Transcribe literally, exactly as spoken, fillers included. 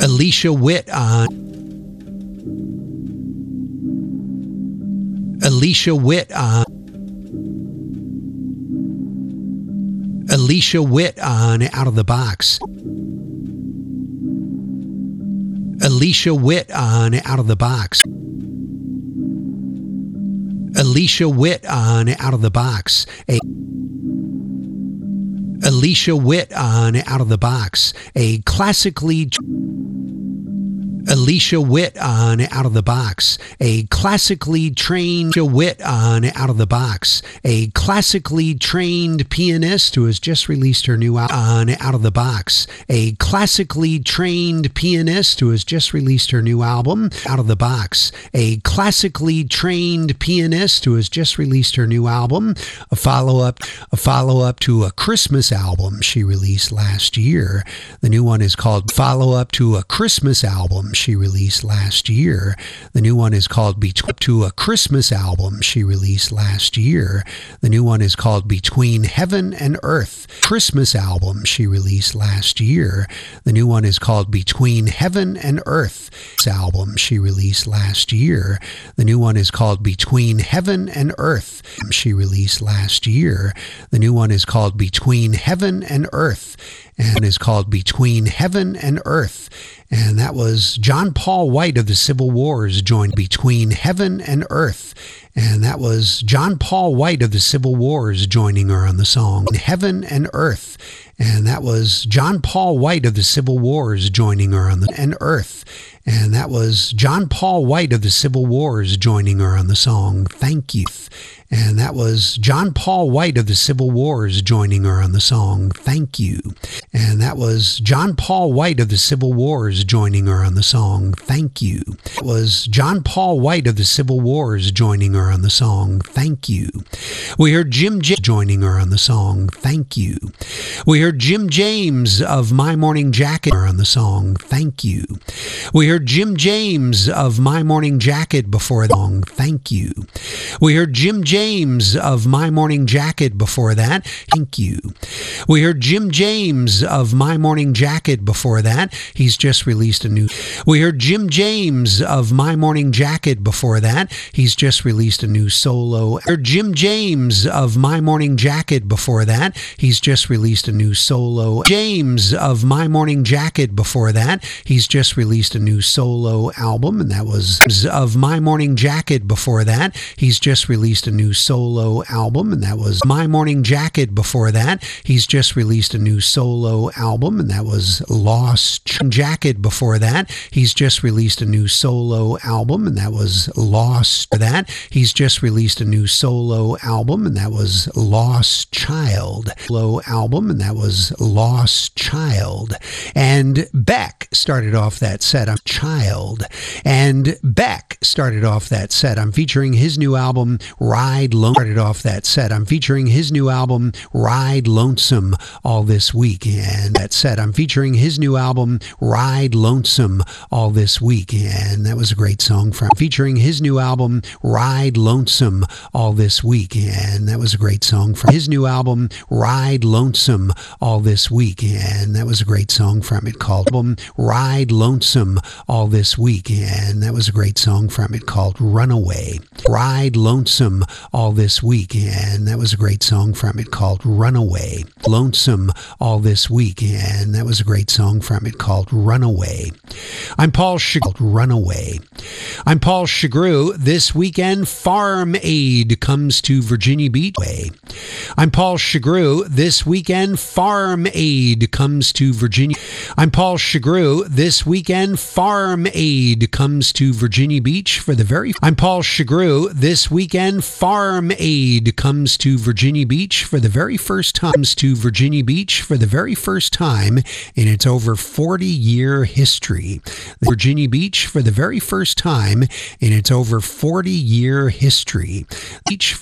Alicia Witt on Alicia Witt on Alicia Witt on Out of the Box. Alicia Witt on Out of the Box. Alicia Witt on Out of the Box. A Alicia Witt on Out of the Box. A classically Alicia Witt on Out of the Box. A classically trained Witt on Out of the Box. A classically trained pianist who has just released her new album on Out of the Box. A classically trained pianist who has just released her new album Out of the Box. A classically trained pianist who has just released her new album. A follow-up, a follow-up to a Christmas album she released last year. The new one is called Follow-up to a Christmas album she released last year. The new one is called Between to a Christmas album she released last year. The new one is called Between Heaven and Earth. Christmas album she released last year. The new one is called Between Heaven and Earth. Album she released last year. The new one is called Between Heaven and Earth. She released last year. The new one is called Between Heaven and Earth. And is called Between Heaven and Earth. And that was John Paul White of the Civil Wars joined Between Heaven and Earth. And that was John Paul White of the Civil Wars joining her on the song Heaven and Earth. And that was John Paul White of the Civil Wars joining her on the and Earth. And that was John Paul White of the Civil Wars joining her on the song Thank You. And that was John Paul White of the Civil Wars joining her on the song Thank You. And that was John Paul White of the Civil Wars joining her on the song Thank You. It was John Paul White of the Civil Wars joining her on the song Thank You. We heard Jim James joining her on the song Thank You. We heard Jim James of My Morning Jacket on the song Thank You. We heard Jim James of My Morning Jacket before the song Thank You. We heard Jim James of My Morning Jacket before that. Thank you. We heard Jim James of My Morning Jacket before that. He's just released a new. We heard Jim James of My Morning Jacket before that. He's just released a new solo. We heard Jim James of My Morning Jacket before that. He's just released a new solo. James of My Morning Jacket before that. He's just released a new solo album, and that was of My Morning Jacket before that. He's just released a new solo album, and that was My Morning Jacket before that. He's just released a new solo album, and that was Lost Jacket before that. He's just released a new solo album, and that was Lost that. He's just released a new solo album, and that was Lost Child. Solo album, and that was Lost Child. And Beck started off that set. I'm Child. And Beck started off that set. I'm featuring his new album, Ride Lone. Started off that set. I'm featuring his new album, Ride Lonesome, all this week. And that set, I'm featuring his new album, Ride Lonesome, all this week. And that was a great song from featuring his new album, Ride Lonesome, all this week. And that was a great song from his new album, Ride Lonesome, all this week. And that was a great song from it called album, Ride Lonesome, all this week. And that was a great song from it called Runaway. Ride Lonesome, all this week. And that was a great song from it called Runaway. Lonesome, all this week. And that was a great song from it called Runaway. I'm Paul Shagru. Runaway. I'm Paul Shagru. This weekend, Farm Aid comes to Virginia Beach. I'm Paul Shagru. This weekend, Farm Aid comes to Virginia. I'm Paul Shagru. This weekend, Farm Aid comes to Virginia Beach for the very. I'm Paul Shagru. This weekend, Farm Aid comes to Virginia Beach for the very first time. To Virginia Beach for the very first time in its over forty year history. Virginia Beach for the very first time in its over forty year history. Beach